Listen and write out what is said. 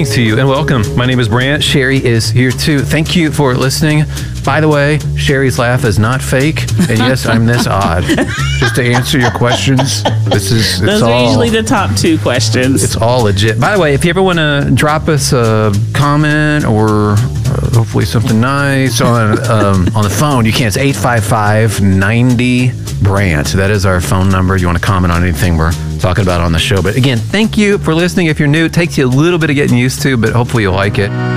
Greetings to you and welcome. My name is Brant. Sherry is here too. Thank you for listening. By the way, Sherry's laugh is not fake. And yes, I'm this odd. Just to answer your questions, those are usually the top two questions. It's all legit. By the way, if you ever want to drop us a comment or hopefully something nice on the phone, you can. It's 855-90-BRANT. That is our phone number. You want to comment on anything we're talking about on the show. But again, thank you for listening. If you're new, it takes you a little bit of getting used to, but hopefully you'll like it.